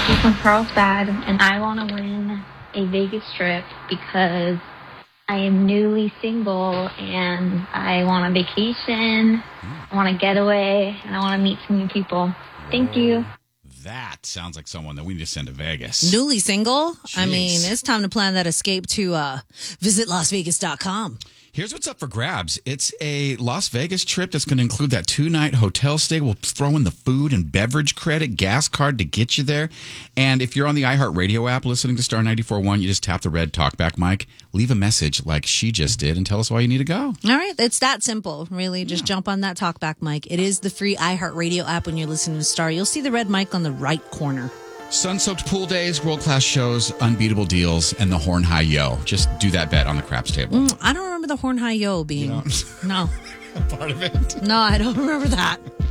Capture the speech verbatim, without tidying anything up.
I'm from Carlsbad, and I want to win a Vegas trip because I am newly single, and I want a vacation, I want a getaway, and I want to meet some new people. Thank you. That sounds like someone that we need to send to Vegas. Newly single? Jeez. I mean, it's time to plan that escape to uh, visit las vegas dot com. Here's what's up for grabs. It's a Las Vegas trip that's going to include that two-night hotel stay. We'll throw in the food and beverage credit, gas card to get you there. And if you're on the iHeartRadio app listening to Star ninety-four point one, you just tap the red talkback mic, leave a message like she just did, and tell us why you need to go. All right. It's that simple, really. Just yeah. jump on that talkback mic. It is the free iHeartRadio app when you're listening to Star. You'll see the red mic on the right corner. Sun-soaked pool days, world-class shows, unbeatable deals, and the Horn High Yo. Just do that bet on the craps table. Mm, I don't remember the Horn High Yo being... You don't? No. Part of it? No, I don't remember that.